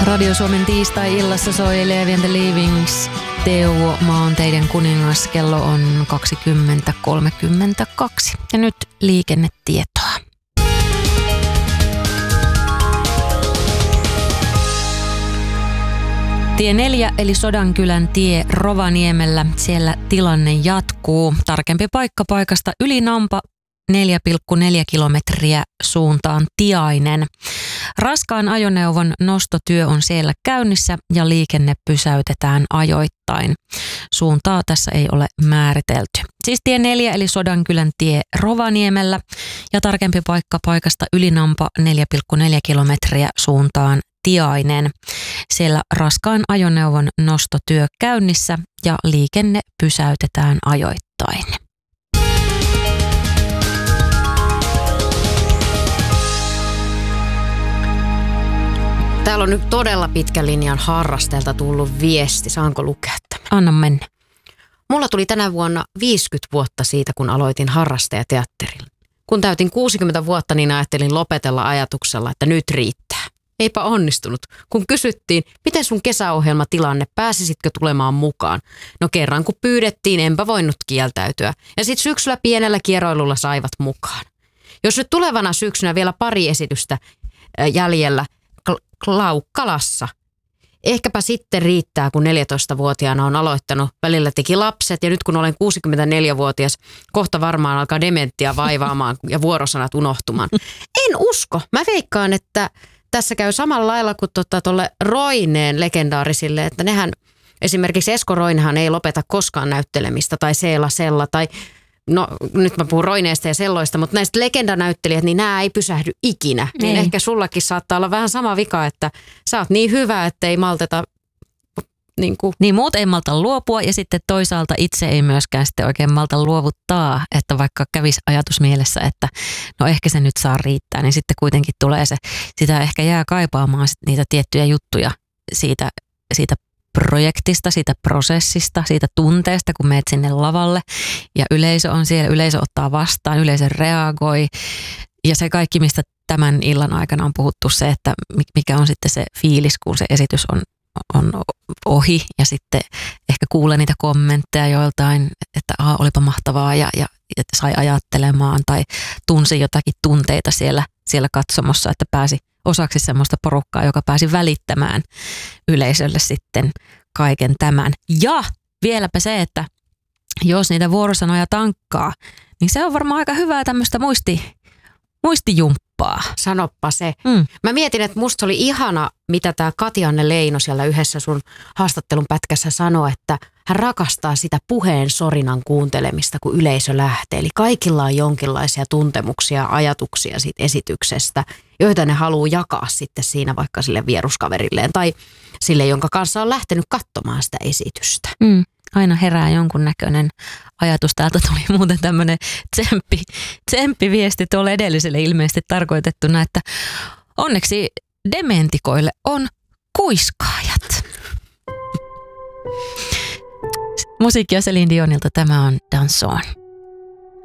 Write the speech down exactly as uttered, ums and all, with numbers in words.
Radio Suomen tiistai-illassa soi Levi and the Leavings. Teo, mä oon teidän kuningas. Kello on kaksikymmentä kolmekymmentäkaksi. Ja nyt liikennetietoa. Tie neljä eli Sodankylän tie Rovaniemellä. Siellä tilanne jatkuu. Tarkempi paikka paikasta Ylinampa neljä pilkku neljä kilometriä suuntaan Tiainen. Raskaan ajoneuvon nostotyö on siellä käynnissä ja liikenne pysäytetään ajoittain. Suuntaa tässä ei ole määritelty. Siis tie neljä eli Sodankylän tie Rovaniemellä ja tarkempi paikka paikasta Ylinampa neljä pilkku neljä kilometriä suuntaan Tiainen. Siellä raskaan ajoneuvon nostotyö käynnissä ja liikenne pysäytetään ajoittain. Täällä on nyt todella pitkä linjan harrasteelta tullut viesti. Saanko lukea tämän? Anna mennä. Mulla tuli tänä vuonna viisikymmentä vuotta siitä, kun aloitin harrastajateatterilla. Kun täytin kuusikymmentä vuotta, niin ajattelin lopetella ajatuksella, että nyt riittää. Eipä onnistunut. Kun kysyttiin, miten sun kesäohjelmatilanne, pääsisitkö tulemaan mukaan? No kerran kun pyydettiin, enpä voinut kieltäytyä. Ja sit syksyllä pienellä kieroilulla saivat mukaan. Jos nyt tulevana syksynä vielä pari esitystä jäljellä, Klaukkalassa. Ehkäpä sitten riittää, kun neljätoistavuotiaana on aloittanut. Välillä teki lapset ja nyt kun olen kuusikymmentäneljävuotias, kohta varmaan alkaa dementia vaivaamaan ja vuorosanat unohtumaan. En usko. Mä veikkaan, että tässä käy samalla lailla kuin tuolle tota, Roineen legendaarisille, että nehän esimerkiksi Esko Roinehan ei lopeta koskaan näyttelemistä tai Seela Sella tai no nyt mä puhun Roineesta ja Selloista, mutta näistä legendanäyttelijät, niin nämä ei pysähdy ikinä. Ei. Niin ehkä sullakin saattaa olla vähän sama vika, että sä oot niin hyvä, että ei malteta niin kuin. Niin muut ei malta luopua ja sitten toisaalta itse ei myöskään sitten oikein malta luovuttaa, että vaikka kävisi ajatus mielessä, että no ehkä se nyt saa riittää, niin sitten kuitenkin tulee se, sitä ehkä jää kaipaamaan niitä tiettyjä juttuja siitä, siitä projektista, siitä prosessista, siitä tunteesta, kun meet sinne lavalle ja yleisö on siellä, yleisö ottaa vastaan, yleisö reagoi ja se kaikki, mistä tämän illan aikana on puhuttu se, että mikä on sitten se fiilis, kun se esitys on, on ohi ja sitten ehkä kuulee niitä kommentteja joiltain, että aha, olipa mahtavaa ja, ja että sai ajattelemaan tai tunsi jotakin tunteita siellä, siellä katsomossa, että pääsi osaksi semmoista porukkaa, joka pääsi välittämään yleisölle sitten kaiken tämän. Ja vieläpä se, että jos niitä vuorosanoja tankkaa, niin se on varmaan aika hyvää tämmöistä muisti, muistijumppaa. Sanoppa se. Mm. Mä mietin, että musta oli ihana, mitä tää Katianne Leino siellä yhdessä sun haastattelun pätkässä sanoi, että hän rakastaa sitä puheen sorinan kuuntelemista, kun yleisö lähtee. Eli kaikilla on jonkinlaisia tuntemuksia, ajatuksia siitä esityksestä, joita ne haluaa jakaa sitten siinä vaikka sille vieruskaverilleen tai sille, jonka kanssa on lähtenyt katsomaan sitä esitystä. Mm. Aina herää jonkunnäköinen ajatus. Täältä tuli muuten tämmöinen tsemppi, tsemppiviesti tuolle edelliselle ilmeisesti tarkoitettuna, että onneksi dementikoille on kuiskaajat. Musiikkia Celine Dionilta, tämä on Danson.